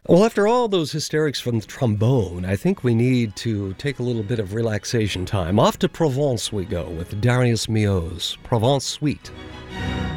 Well, after all those hysterics from the trombone, I think we need to take a little bit of relaxation time. Off to Provence we go with Darius Milhaud's Provence Suite.